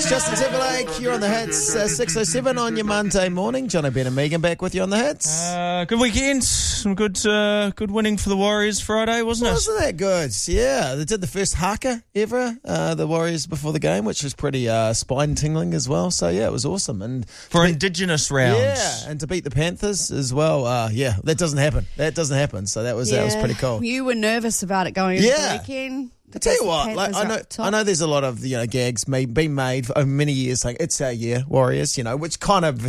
Justin Timberlake. You're on the hits. 6:07 on your Monday morning. Jono, Ben and Megan back with you on the hits. Good weekend. Some good winning for the Warriors Friday, wasn't it? Wasn't that good? Yeah, they did the first haka ever, the Warriors before the game, which was pretty spine-tingling as well. So, yeah, it was awesome. And for Indigenous rounds. Yeah, and to beat the Panthers as well. That doesn't happen. So that was pretty cool. You were nervous about it going into the weekend. I tell you what, I know there's a lot of gags being made over many years, like it's our year, Warriors, which kind of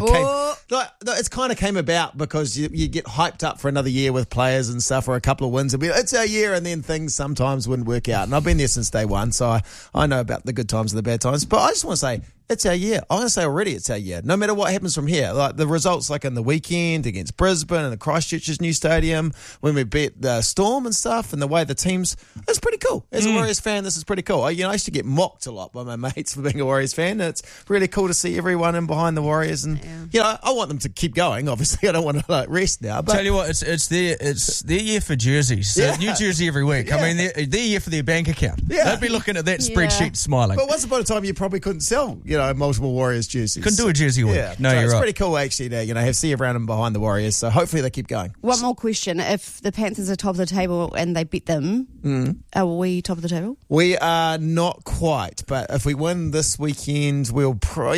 came about because you get hyped up for another year with players and stuff, or a couple of wins. It's our year, and then things sometimes wouldn't work out. And I've been there since day one, so I know about the good times and the bad times. But I just want to say, it's our year. I'm going to say already it's our year. No matter what happens from here. Like the results like in the weekend against Brisbane and the Christchurch's new stadium, when we beat the Storm and stuff, and the way the teams, it's pretty cool. As a Warriors fan, this is pretty cool. I used to get mocked a lot by my mates for being a Warriors fan. And it's really cool to see everyone in behind the Warriors. And, I want them to keep going. Obviously, I don't want to rest now. But tell you what, it's their year for jerseys. So new jersey every week. Yeah. I mean, their year for their bank account. Yeah. They'd be looking at that spreadsheet smiling. But once upon a time, you probably couldn't sell, multiple Warriors jerseys. Couldn't do a jersey week. Yeah. No, so you're it's right. pretty cool actually to see everyone in behind the Warriors. So hopefully they keep going. One more question. If the Panthers are top of the table and they beat them, are we top of the table? We are not quite, but if we win this weekend, we're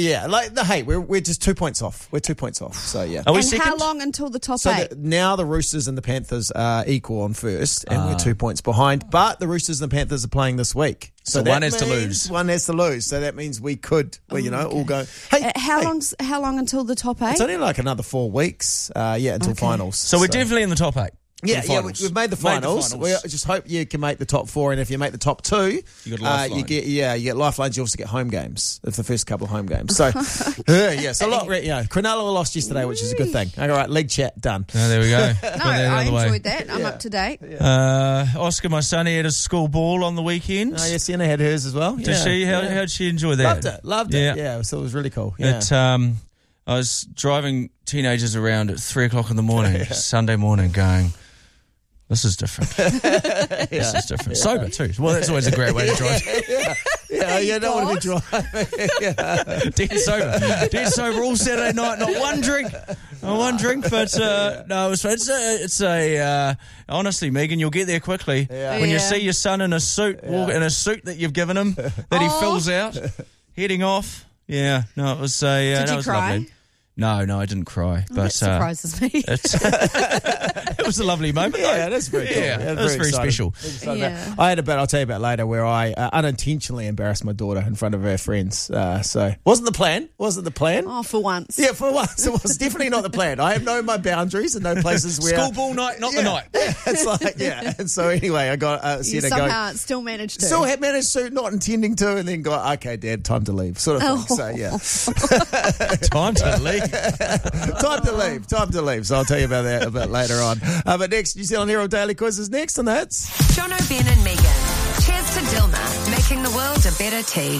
just 2 points off. We're 2 points off. So yeah. Are we and second? How long until the top eight? Now the Roosters and the Panthers are equal on first, and we're 2 points behind. But the Roosters and the Panthers are playing this week. So one has to lose. One has to lose. So that means we could, all go. Hey, how long until the top eight? It's only like another 4 weeks. Until finals. So we're definitely in the top eight. Yeah, we've made the finals. We just hope you can make the top 4, and if you make the top 2, you get lifelines. You also get home games. It's the first couple of home games. So, so a lot. Cronulla lost yesterday, which is a good thing. All right, league chat done. Oh, there we go. I enjoyed that. I'm up to date. Oscar, my son, he had a school ball on the weekend. Oh, yes, Sienna had hers as well. Did she? How did she enjoy that? Loved it. Yeah, so it was really cool. Yeah. I was driving teenagers around at 3:00 in the morning, Sunday morning, going, this is different. This is different. Sober too. Well, that's always a great way to drive. You don't want to be driving. Dead sober all Saturday night. Not one drink. But no, it was fun. It's honestly, Megan, you'll get there quickly when you see your son in a suit, in a suit that you've given him that he fills out, heading off. Yeah, no, it was Did you was cry? lovely. No, I didn't cry. But that surprises me. It was a lovely moment. Yeah, that's very cool. Yeah, it was very special. Yeah. I had a bit, I'll tell you about later, where I unintentionally embarrassed my daughter in front of her friends. So wasn't the plan. Oh, for once. Yeah, for once. It was definitely not the plan. I have known my boundaries and no places where... School ball night, not the night. Yeah, it's like, And so anyway, I got you somehow still managed to. Still had managed to, not intending to, and then got, okay, Dad, time to leave, sort of thing. So, yeah. Time to leave. Time to leave. So I'll tell you about that a bit later on. But next, New Zealand Herald Daily Quiz is next on the hits. Jono, Ben and Megan. Cheers to Dilmah, making the world a better tea.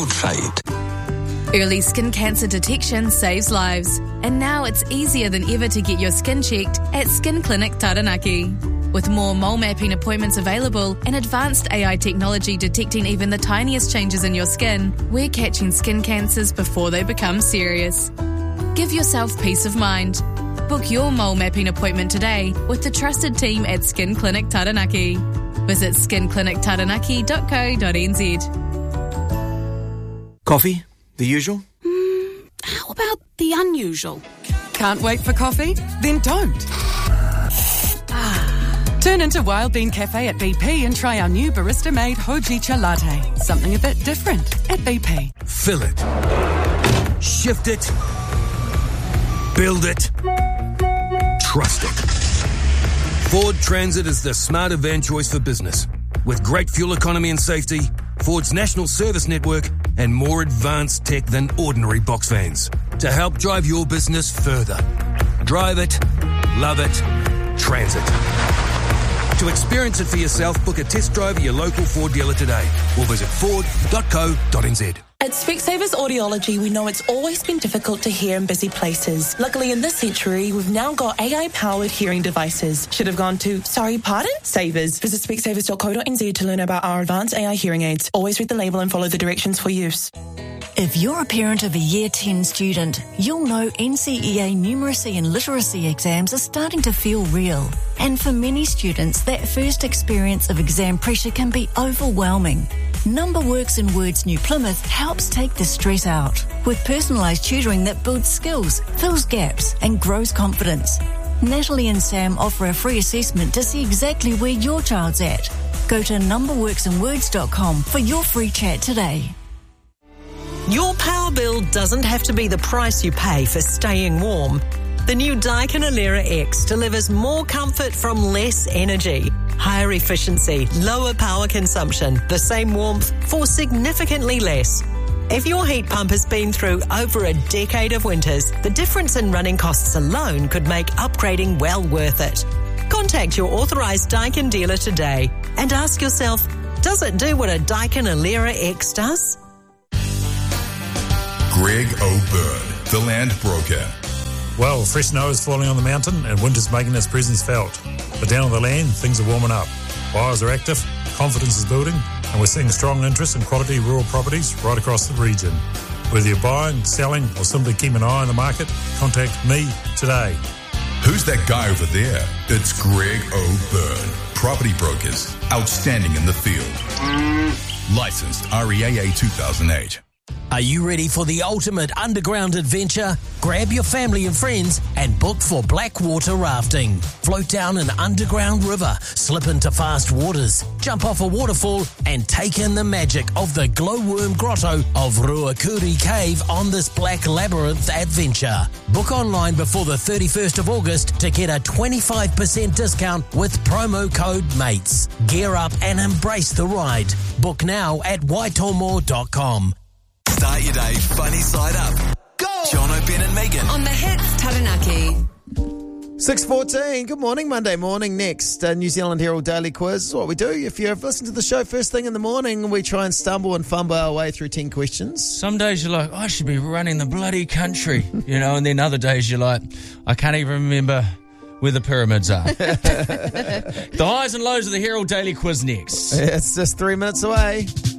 Zootide. Early skin cancer detection saves lives. And now it's easier than ever to get your skin checked at Skin Clinic Taranaki. With more mole mapping appointments available and advanced AI technology detecting even the tiniest changes in your skin, we're catching skin cancers before they become serious. Give yourself peace of mind. Book your mole mapping appointment today with the trusted team at Skin Clinic Taranaki. Visit skinclinictaranaki.co.nz. Coffee? The usual? How about the unusual? Can't wait for coffee? Then don't. Turn into Wild Bean Cafe at BP and try our new barista-made Hojicha Latte. Something a bit different at BP. Fill it. Shift it. Build it. Trust it. Ford Transit is the smarter van choice for business. With great fuel economy and safety, Ford's national service network, and more advanced tech than ordinary box vans to help drive your business further. Drive it, love it, Transit. To experience it for yourself, book a test drive at your local Ford dealer today or visit ford.co.nz. At Specsavers Audiology, we know it's always been difficult to hear in busy places. Luckily, in this century, we've now got AI-powered hearing devices. Should have gone to, sorry, pardon? Savers. Visit specsavers.co.nz to learn about our advanced AI hearing aids. Always read the label and follow the directions for use. If you're a parent of a Year 10 student, you'll know NCEA numeracy and literacy exams are starting to feel real. And for many students, that first experience of exam pressure can be overwhelming. NumberWorks and Words New Plymouth helps take the stress out with personalised tutoring that builds skills, fills gaps and grows confidence. Natalie and Sam offer a free assessment to see exactly where your child's at. Go to numberworksandwords.com for your free chat today. Your power bill doesn't have to be the price you pay for staying warm. The new Daikin Alera X delivers more comfort from less energy, higher efficiency, lower power consumption, the same warmth for significantly less. If your heat pump has been through over a decade of winters, the difference in running costs alone could make upgrading well worth it. Contact your authorised Daikin dealer today and ask yourself, does it do what a Daikin Alera X does? Greg O'Byrne, the land broker. Well, fresh snow is falling on the mountain and winter's making its presence felt. But down on the land, things are warming up. Buyers are active, confidence is building, and we're seeing strong interest in quality rural properties right across the region. Whether you're buying, selling, or simply keeping an eye on the market, contact me today. Who's that guy over there? It's Greg O'Byrne. Property brokers, outstanding in the field. Licensed REAA 2008. Are you ready for the ultimate underground adventure? Grab your family and friends and book for Blackwater rafting. Float down an underground river, slip into fast waters, jump off a waterfall and take in the magic of the glowworm grotto of Ruakuri Cave on this Black Labyrinth adventure. Book online before the 31st of August to get a 25% discount with promo code MATES. Gear up and embrace the ride. Book now at waitomore.com. Start your day funny side up. Go! John O'Brien and Megan. On the Hits Taranaki. 6:14. Good morning. Monday morning. Next, New Zealand Herald Daily Quiz. This is what we do. If you've listened to the show first thing in the morning, we try and stumble and fumble our way through 10 questions. Some days you're like, I should be running the bloody country, and then other days you're like, I can't even remember where the pyramids are. The highs and lows of the Herald Daily Quiz next. It's just 3 minutes away.